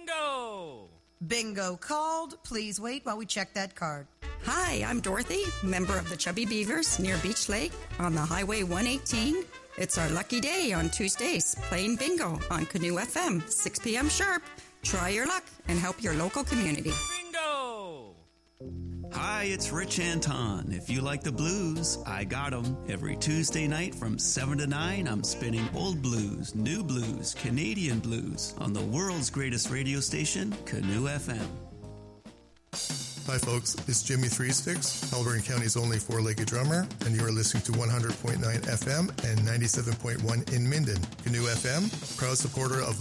Bingo! Bingo called. Please wait while we check that card. Hi, I'm Dorothy, member of the Chubby Beavers near Beach Lake on the Highway 118. It's our lucky day on Tuesdays, playing bingo on Canoe FM, 6 p.m. sharp. Try your luck and help your local community. Bingo! Hi, it's Rich Anton. If you like the blues, I got them. Every Tuesday night from 7 to 9, I'm spinning old blues, new blues, Canadian blues on the world's greatest radio station, Canoe FM. Hi folks, it's Jimmy Three Sticks, Alberta County's only four-legged drummer, and you are listening to 100.9 FM and 97.1 in Minden. Canoe FM, proud supporter of